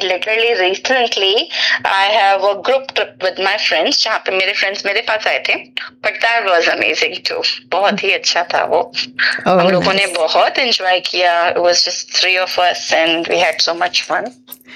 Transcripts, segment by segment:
literally recently I have a group trip with my friends जहाँ पे मेरे friends मेरे पास आए थे. But that was amazing too. बहुत ही अच्छा था वो. हम लोगों ने बहुत enjoy किया. It was just 3 of us and we had so much fun.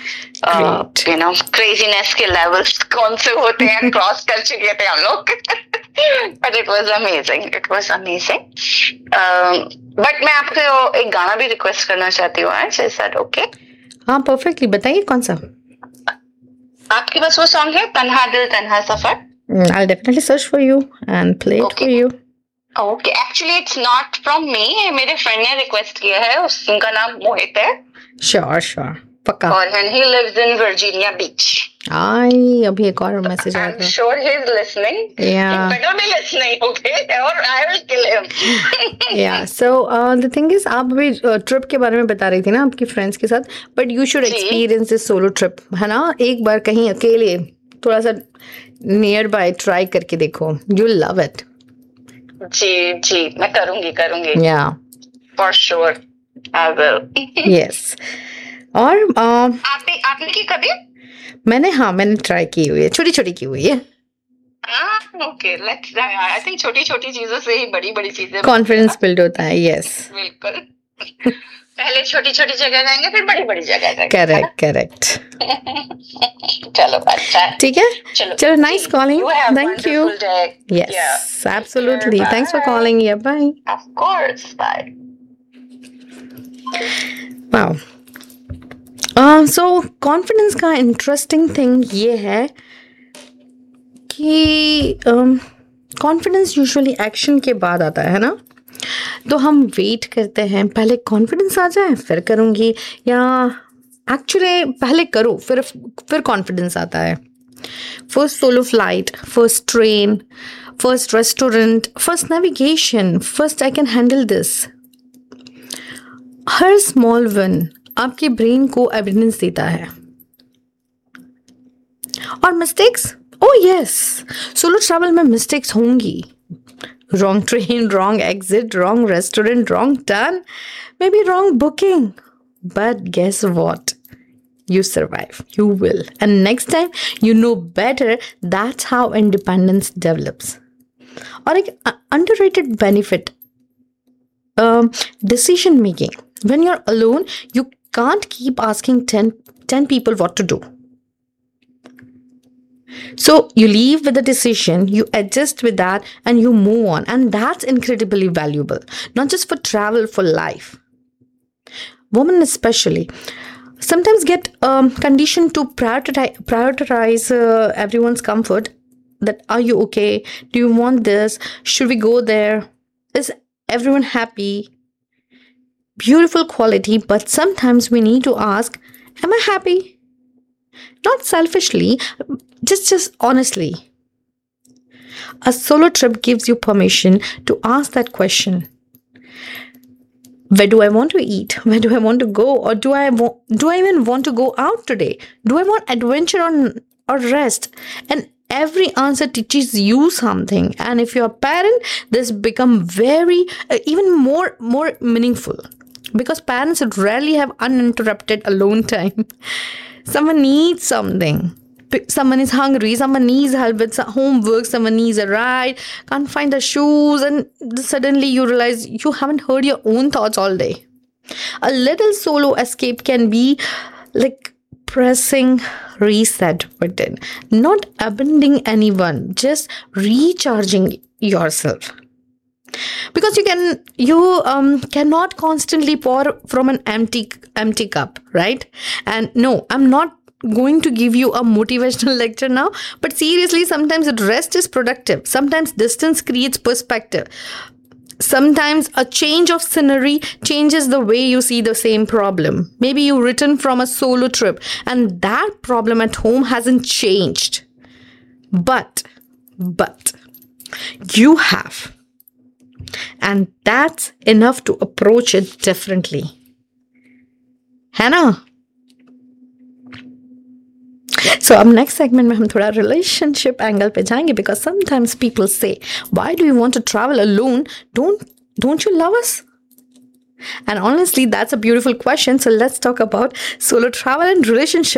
Craziness के levels कौन से होते हैं cross कर चुके थे हम लोग. But it was amazing. It was amazing. But मैं आपको एक गाना भी request करना चाहती हूँ आज. Is that okay? हाँ, perfectly. बताइए कौन सा? आपके पास वो song है तन्हा दिल तन्हा सफर? I'll definitely search for you and play it for you. Okay, actually it's not from me. मेरे friend ने request किया है. उनका नाम मोहित है. Sure. पक्का. और he lives in Virginia Beach. आई अभी एक और मैसेज आया था. I'm sure he's listening. Yeah. He better be listening, okay? Or I will kill him. Yeah. So the thing is, आप अभी ट्रिप के बारे में बता रही थी ना आपकी फ्रेंड्स के साथ. But you should experience this solo trip, है ना? एक बार कहीं अकेले थोड़ा सा नियर बाय ट्राई करके देखो. You'll love it. जी मैं करूंगी. Yeah. For sure, I will. Yes. और आपने की कभी? मैंने ट्राई की हुई है. छोटी की हुई है. Okay, let's try. I think छोटी चीजों से ही बड़ी चीजें कॉन्फिडेंस बिल्ड होता है. Yes. बिल्कुल. पहले छोटी जगह जाएंगे फिर बड़ी जगह जाएंगे. Correct. चलो अच्छा. ठीक है. चलो nice calling. Thank you. Day. Yes, yeah. Absolutely. Bye. Thanks for calling. Yeah, bye. Of course. Bye. Wow. So confidence का interesting thing ये है कि confidence usually action के बाद आता है ना. तो हम वेट करते हैं पहले कॉन्फिडेंस आ जाए फिर करूँगी, या एक्चुअली पहले करो फिर कॉन्फिडेंस आता है. First solo flight, first train, first restaurant, first navigation, first I can handle this. Her small win आपके ब्रेन को एविडेंस देता है. और mistakes, oh yes, solo travel में मिस्टेक्स होंगी. Wrong train, wrong exit, wrong restaurant, wrong turn, maybe wrong booking. But guess what? You survive. You will. And next time, you know better. That's how independence develops. Or like underrated benefit. Decision making. When you're alone, you can't keep asking 10 people what to do. So you leave with a decision, you adjust with that, and you move on. And that's incredibly valuable, not just for travel, for life. Women especially sometimes get conditioned to prioritize everyone's comfort. That, are you okay? Do you want this? Should we go there? Is everyone happy? Beautiful quality, but sometimes we need to ask, am I happy? Not selfishly, just honestly. A solo trip gives you permission to ask that question. Where do I want to eat? Where do I want to go? Or do I even want to go out today? Do I want adventure or rest? And every answer teaches you something. And if you're a parent, this become very even more meaningful, because parents rarely have uninterrupted alone time. Someone needs something. Someone is hungry. Someone needs help with homework. Someone needs a ride. Can't find the shoes. And suddenly you realize you haven't heard your own thoughts all day. A little solo escape can be like pressing reset button. Not abandoning anyone. Just recharging yourself. Because you cannot constantly pour from an empty cup, right? And no, I'm not going to give you a motivational lecture now, but seriously, sometimes rest is productive. Sometimes distance creates perspective. Sometimes a change of scenery changes the way you see the same problem. Maybe you return from a solo trip and that problem at home hasn't changed, but you have. And that's enough to approach it differently. है ना? So अब next segment में हम थोड़ा relationship angle पे जाएंगे, because sometimes people say, why do you want to travel alone? Don't you love us? And honestly, that's a beautiful question. So let's talk about solo travel and relationship.